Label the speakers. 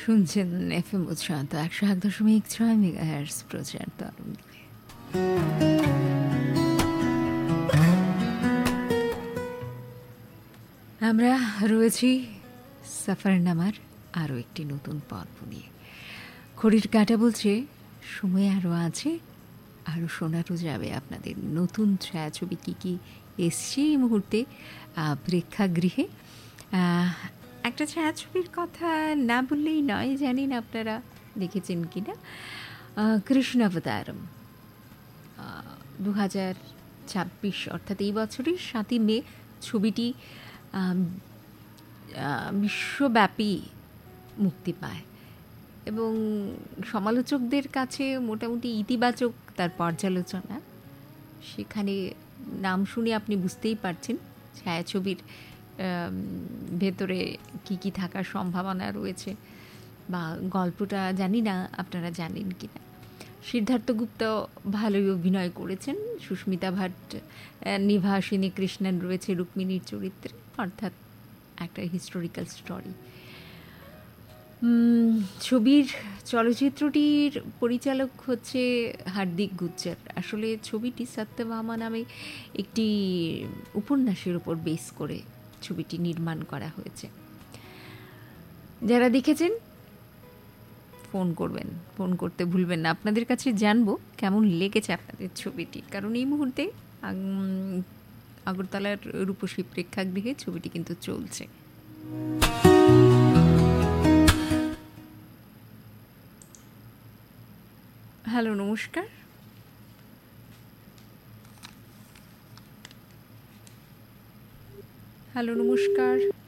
Speaker 1: শুনছেন FM উচ্চান্ত 101.6 megahertz প্রচার তরঙ্গে। আমরা রয়েছি সফরনামার আরও একটি নতুন পর্ব নিয়ে। ঘড়ির কাঁটা বলছে সময় আরও আছে, আরও শোনানো যাবে আপনাদের নতুন ছায়াছবি কী কী এসছে এই মুহূর্তে প্রেক্ষাগৃহে। একটা ছায়াছবির কথা না বললেই নয়, জানি না আপনারা দেখেছেন কি না। কৃষ্ণাবতারম 2026 অর্থাৎ এই বছরের 7ই মে ছবিটি বিশ্বব্যাপী মুক্তি পায় এবং সমালোচকদের কাছে মোটামুটি ইতিবাচক তার পর্যালোচনা। সেখানে নাম শুনে আপনি বুঝতেই পারছেন ছায়াছবির ভেতরে কি কি থাকার সম্ভাবনা রয়েছে, বা গল্পটা জানি না আপনারা জানেন কি না। সিদ্ধার্থ গুপ্ত ভালোই অভিনয় করেছেন, সুস্মিতা ভাট, নিভাসিনী কৃষ্ণন রয়েছে রুক্মিণীর চরিত্রে, অর্থাৎ একটা হিস্টোরিক্যাল স্টোরি। ছবির চলচ্চিত্রটির পরিচালক হচ্ছে হার্দিক গুজ্জার। আসলে ছবিটি সত্যভামা নামে একটি উপন্যাসের উপর বেস করে ছবিটি নির্মাণ করা হয়েছে। যারা দেখেছেন ফোন করবেন, ফোন করতে ভুলবেন না। আপনাদের কাছে জানবো কেমন লেগেছে আপনাদের ছবিটি, কারণ এই মুহূর্তে আগরতলার রূপসী প্রেক্ষাগৃহে ছবিটি কিন্তু চলছে। হ্যালো, নমস্কার। হ্যালো, নমস্কার।